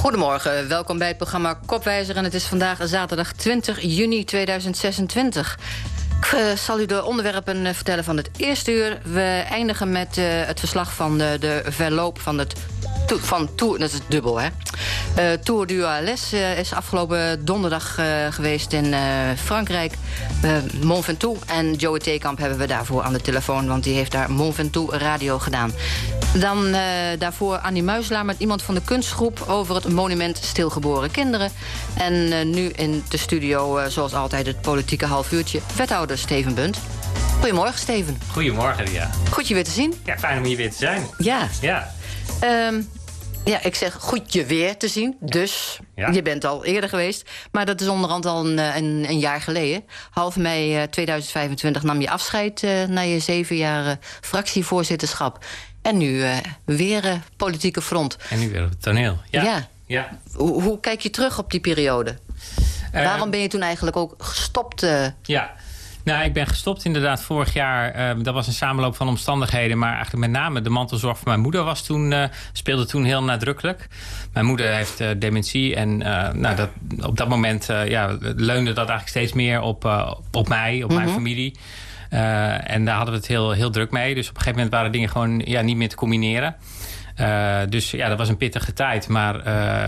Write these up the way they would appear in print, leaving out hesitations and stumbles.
Goedemorgen, welkom bij het programma Kopwijzer. En het is vandaag zaterdag 20 juni 2026. Ik zal u de onderwerpen vertellen van het eerste uur. We eindigen met het verslag van de verloop van het Tour, dat is dubbel, hè? Tour du Alès is afgelopen donderdag geweest in Frankrijk. Mont Ventoux. En Joey Theekamp hebben we daarvoor aan de telefoon, want die heeft daar Mont Ventoux radio gedaan. Dan daarvoor Annie Muiselaar met iemand van de kunstgroep over het monument Stilgeboren Kinderen. En nu in de studio, zoals altijd, het politieke halfuurtje, wethouder Steven Bunt. Goedemorgen, Steven. Goedemorgen, Ria. Goed je weer te zien. Ja, fijn om hier weer te zijn. Ja. Ja. Ja, ik zeg goed je weer te zien. Dus je bent al eerder geweest. Maar dat is onderhand al een jaar geleden. Half mei 2025 nam je afscheid na je 7 jaar fractievoorzitterschap. En nu weer politieke front. En nu weer op het toneel. Ja. Hoe kijk je terug op die periode? Waarom ben je toen eigenlijk ook gestopt? Ja. Nou, ik ben gestopt inderdaad vorig jaar. Dat was een samenloop van omstandigheden. Maar eigenlijk met name de mantelzorg van mijn moeder speelde toen heel nadrukkelijk. Mijn moeder heeft dementie. En op dat moment leunde dat eigenlijk steeds meer op mij, op mijn familie. En daar hadden we het heel druk mee. Dus op een gegeven moment waren dingen gewoon niet meer te combineren. Dus dat was een pittige tijd. Maar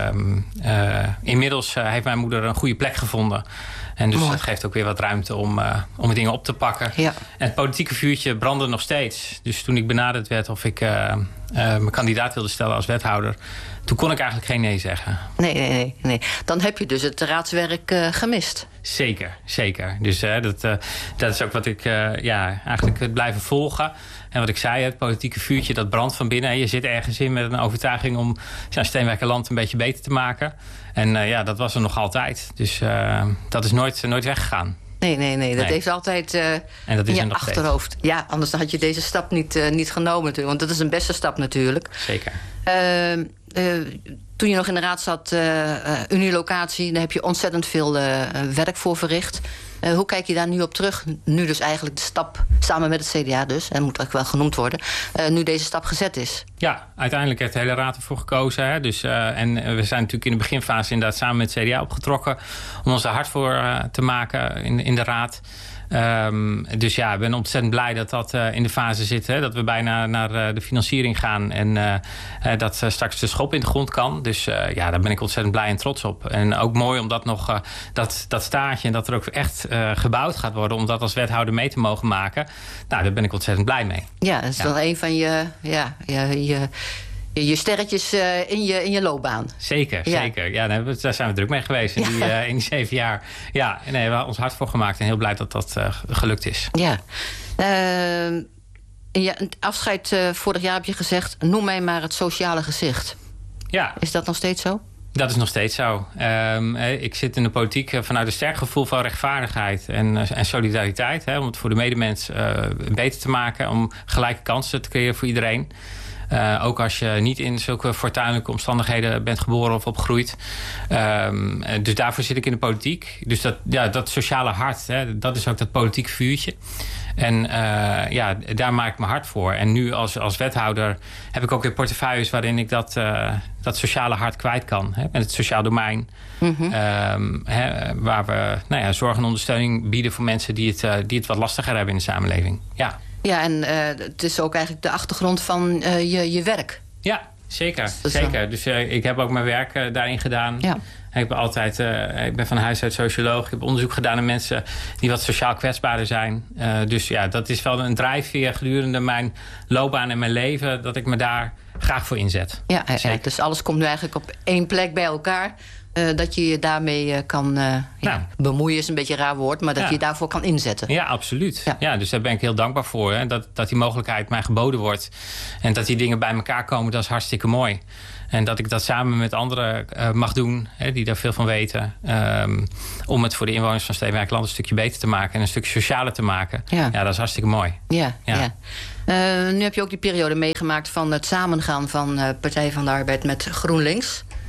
inmiddels heeft mijn moeder een goede plek gevonden. En dus dat geeft ook weer wat ruimte om dingen op te pakken. Ja. En het politieke vuurtje brandde nog steeds. Dus toen ik benaderd werd of ik mijn kandidaat wilde stellen als wethouder, toen kon ik eigenlijk geen nee zeggen. Nee. Dan heb je dus het raadswerk gemist. Zeker. Dus dat is ook wat ik eigenlijk het blijven volgen. En wat ik zei, het politieke vuurtje, dat brandt van binnen. Je zit ergens in met een overtuiging om Steenwijkerland een beetje beter te maken. En dat was er nog altijd. Dus dat is nooit weggegaan. Nee. Dat heeft altijd en dat is in je achterhoofd. Steeds. Ja, anders had je deze stap niet genomen natuurlijk. Want dat is een beste stap natuurlijk. Zeker. Toen je nog in de raad zat, Unilocatie, daar heb je ontzettend veel werk voor verricht. Hoe kijk je daar nu op terug? Nu dus eigenlijk de stap, samen met het CDA dus, en moet ook wel genoemd worden, nu deze stap gezet is. Ja, uiteindelijk heeft de hele raad ervoor gekozen. Hè? Dus, en we zijn natuurlijk in de beginfase inderdaad samen met het CDA opgetrokken om ons er hard voor te maken in de raad. Dus ik ben ontzettend blij dat in de fase zit. Hè, dat we bijna naar de financiering gaan. En dat straks de schop in de grond kan. Dus daar ben ik ontzettend blij en trots op. En ook mooi omdat nog dat staartje en dat er ook echt gebouwd gaat worden, om dat als wethouder mee te mogen maken. Nou, daar ben ik ontzettend blij mee. Ja, dat is wel een van je sterretjes in je loopbaan. Zeker. Ja, daar zijn we druk mee geweest in die 7 jaar. Ja, en we hebben ons hard voor gemaakt en heel blij dat dat gelukt is. Ja. In het afscheid vorig jaar heb je gezegd, noem mij maar het sociale gezicht. Ja. Is dat nog steeds zo? Dat is nog steeds zo. Ik zit in de politiek vanuit een sterk gevoel van rechtvaardigheid en solidariteit. Om het voor de medemens beter te maken. Om gelijke kansen te creëren voor iedereen. Ook als je niet in zulke fortuinlijke omstandigheden bent geboren of opgegroeid. Dus daarvoor zit ik in de politiek. Dus dat sociale hart, dat is ook dat politieke vuurtje. En daar maak ik me hard voor. En nu als wethouder heb ik ook weer portefeuilles waarin ik dat sociale hart kwijt kan. En het sociaal domein. Mm-hmm. Waar we zorg en ondersteuning bieden voor mensen die het wat lastiger hebben in de samenleving. Ja. Ja, en het is ook eigenlijk de achtergrond van je werk. Ja, zeker. Dus ik heb ook mijn werk daarin gedaan. Ja. Ik ben van huis uit socioloog. Ik heb onderzoek gedaan naar mensen die wat sociaal kwetsbaarder zijn. Dus dat is wel een drijfveer gedurende mijn loopbaan en mijn leven, dat ik me daar graag voor inzet. Ja, dus alles komt nu eigenlijk op één plek bij elkaar. Dat je je daarmee kan bemoeien is een beetje een raar woord, maar dat je je daarvoor kan inzetten. Ja, absoluut. Ja, dus daar ben ik heel dankbaar voor. Hè, dat die mogelijkheid mij geboden wordt. En dat die dingen bij elkaar komen, dat is hartstikke mooi. En dat ik dat samen met anderen mag doen, die daar veel van weten. Om het voor de inwoners van Steenwijkerland een stukje beter te maken en een stukje socialer te maken. Ja, dat is hartstikke mooi. Ja. Nu heb je ook die periode meegemaakt van het samengaan van Partij van de Arbeid met GroenLinks.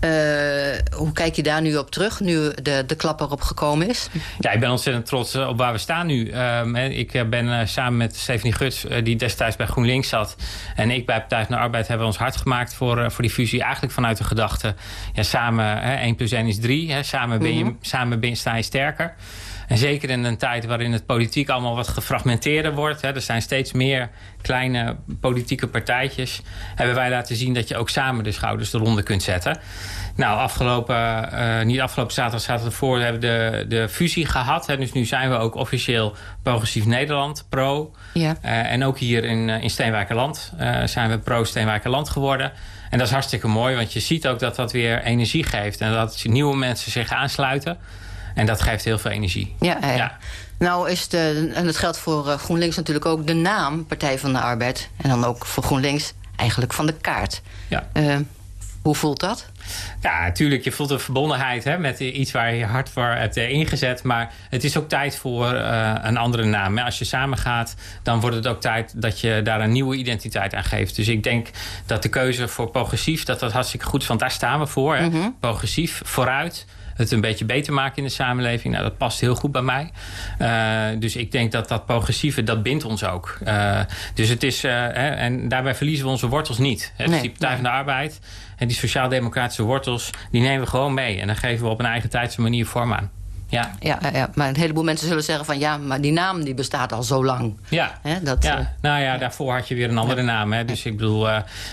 Hoe kijk je daar nu op terug, nu de klap erop gekomen is? Ja, ik ben ontzettend trots op waar we staan nu. Ik ben samen met Stefanie Guts, die destijds bij GroenLinks zat, en ik bij Partij van de Arbeid hebben ons hard gemaakt voor die fusie. Eigenlijk vanuit de gedachte, samen 1 + 1 is 3. Samen sta je sterker. En zeker in een tijd waarin het politiek allemaal wat gefragmenteerder wordt. Er zijn steeds meer kleine politieke partijtjes. Hebben wij laten zien dat je ook samen de schouders de ronde kunt zetten. Nou, niet afgelopen zaterdag ervoor hebben we de fusie gehad. Dus nu zijn we ook officieel Progressief Nederland, PRO. Ja. En ook hier in Steenwijkerland zijn we PRO Steenwijkerland geworden. En dat is hartstikke mooi, want je ziet ook dat dat weer energie geeft. En dat nieuwe mensen zich aansluiten. En dat geeft heel veel energie. Ja. Nou is en dat geldt voor GroenLinks natuurlijk ook, de naam Partij van de Arbeid. En dan ook voor GroenLinks eigenlijk van de kaart. Ja. Hoe voelt dat? Ja, natuurlijk. Je voelt een verbondenheid met iets waar je hard voor hebt ingezet. Maar het is ook tijd voor een andere naam. Als je samen gaat, dan wordt het ook tijd dat je daar een nieuwe identiteit aan geeft. Dus ik denk dat de keuze voor progressief, dat hartstikke goed is. Want daar staan we voor. Mm-hmm. Progressief, vooruit. Het een beetje beter maken in de samenleving. Nou, dat past heel goed bij mij. Dus ik denk dat progressieve, dat bindt ons ook. Dus het is, en daarbij verliezen we onze wortels niet. Dus die Partij van de Arbeid en die sociaal-democratische wortels, die nemen we gewoon mee. En dan geven we op een eigen tijdse manier vorm aan. Ja, maar een heleboel mensen zullen zeggen van, ja, maar die naam die bestaat al zo lang. Ja, daarvoor had je weer een andere naam. Dus ik bedoel,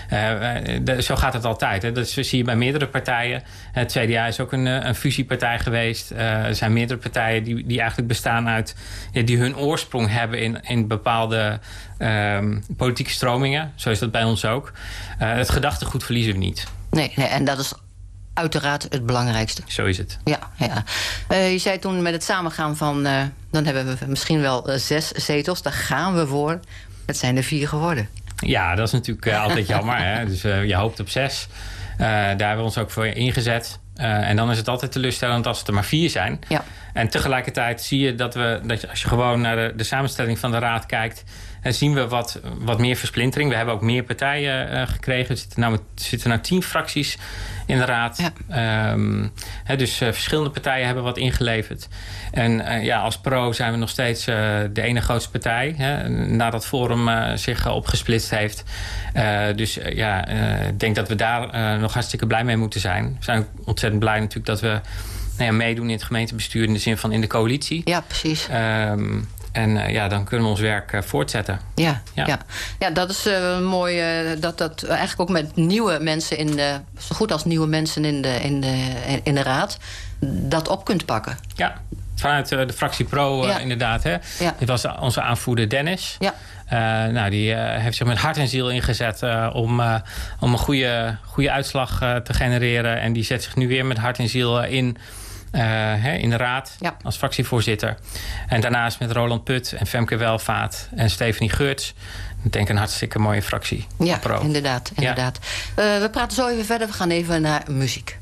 zo gaat het altijd. Dat zie je bij meerdere partijen. Het CDA is ook een fusiepartij geweest. Er zijn meerdere partijen die eigenlijk bestaan uit, die hun oorsprong hebben in bepaalde politieke stromingen. Zo is dat bij ons ook. Het gedachtegoed verliezen we niet. Nee, en dat is uiteraard het belangrijkste. Zo is het. Ja. Je zei toen met het samengaan van, dan hebben we misschien wel 6 zetels. Daar gaan we voor. Het zijn er 4 geworden. Ja, dat is natuurlijk altijd jammer. Dus je hoopt op 6. Daar hebben we ons ook voor ingezet. En dan is het altijd teleurstellend als het er maar 4 zijn. Ja. En tegelijkertijd zie je dat als je gewoon naar de samenstelling van de raad kijkt, zien we wat meer versplintering. We hebben ook meer partijen gekregen. Er zitten nou 10 fracties in de raad. Ja. Dus verschillende partijen hebben wat ingeleverd. En als PRO zijn we nog steeds de ene grootste partij. Nadat Forum zich opgesplitst heeft. Ik denk dat we daar nog hartstikke blij mee moeten zijn. We zijn ook ontzettend blij natuurlijk dat we meedoen in het gemeentebestuur, in de zin van in de coalitie. Ja, precies. Dan kunnen we ons werk voortzetten. Ja, dat is mooi. Dat eigenlijk ook met nieuwe mensen zo goed als nieuwe mensen in de raad, dat op kunt pakken. Ja, vanuit de fractie PRO inderdaad. Hè. Ja. Dit was onze aanvoerder Dennis. Ja. Die heeft zich met hart en ziel ingezet om een goede uitslag te genereren. En die zet zich nu weer met hart en ziel in de raad als fractievoorzitter. En daarnaast met Roland Put en Femke Welvaart en Stefanie Geurts. Ik denk een hartstikke mooie fractie. Ja, inderdaad. We praten zo even verder. We gaan even naar muziek.